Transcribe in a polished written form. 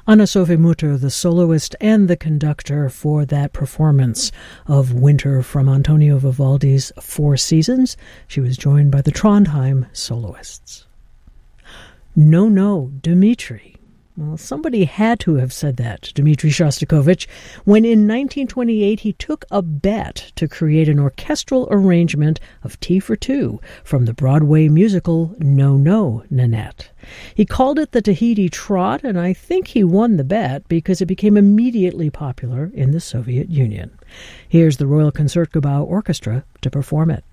Anna Sophie Mutter, the soloist and the conductor for that performance of Winter from Antonio Vivaldi's Four Seasons. She was joined by the Trondheim soloists. No, no, Dmitri. Well, somebody had to have said that to Dmitri Shostakovich when in 1928 he took a bet to create an orchestral arrangement of Tea for Two from the Broadway musical No, No, Nanette. He called it the Tahiti Trot, and I think he won the bet because it became immediately popular in the Soviet Union. Here's the Royal Concertgebouw Orchestra to perform it.